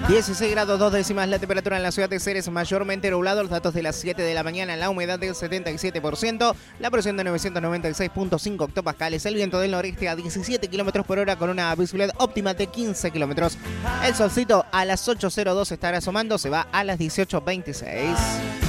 16 grados 2 décimas la temperatura en la ciudad de Ceres, mayormente nublado. Los datos de las 7 de la mañana, la humedad del 77%, la presión de 996.5 hectopascales, el viento del noreste a 17 kilómetros por hora con una visibilidad óptima de 15 kilómetros. El solcito a las 8:02 estará asomando, se va a las 18:26.